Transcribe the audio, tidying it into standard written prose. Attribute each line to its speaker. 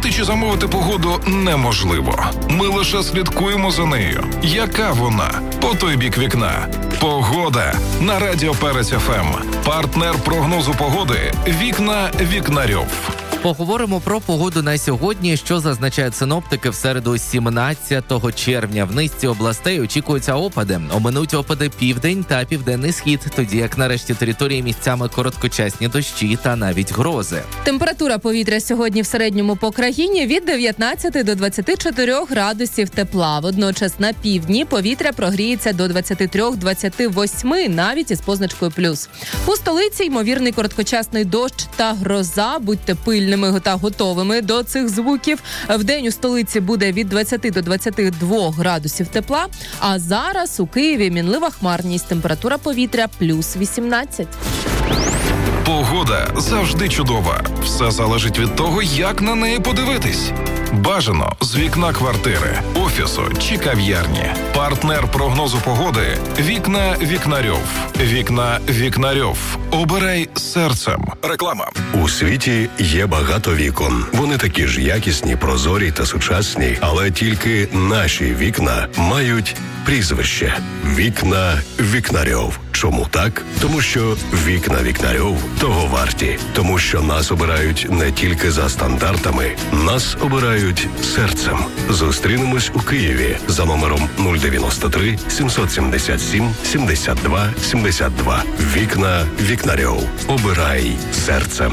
Speaker 1: Знати чи замовити погоду неможливо. Ми лише слідкуємо за нею. Яка вона? По той бік вікна. Погода на Радіо Перець ФМ. Партнер прогнозу погоди «Вікна Вікнарьов».
Speaker 2: Поговоримо про погоду на сьогодні, що зазначають синоптики в середу 17 червня. В низці областей очікуються опади. Оминуть опади південь та південний схід, тоді як на решті території місцями короткочасні дощі та навіть грози.
Speaker 3: Температура повітря сьогодні в середньому по країні від 19 до 24 градусів тепла. Водночас на півдні повітря прогріється до 23-28, навіть із позначкою плюс. У столиці ймовірний короткочасний дощ та гроза. Будьте пильними та готовими до цих звуків. Вдень у столиці буде від 20 до 22 градусів тепла, а зараз у Києві мінлива хмарність, температура повітря плюс 18.
Speaker 1: Погода завжди чудова. Все залежить від того, як на неї подивитись. Бажано з вікна квартири, офісу чи кав'ярні. Партнер прогнозу погоди «Вікна Вікнарьов». «Вікна Вікнарьов». Обирай серцем. Реклама.
Speaker 4: У світі є багато вікон. Вони такі ж якісні, прозорі та сучасні, але тільки наші вікна мають прізвище «Вікна Вікнарьов». Чому так? Тому що «Вікна Вікнарьов» того варті. Тому що нас обирають не тільки за стандартами, нас обирають серцем. Зустрінемось у Києві за номером 093 777 72 72. «Вікна Вікнарьов». Обирай серцем.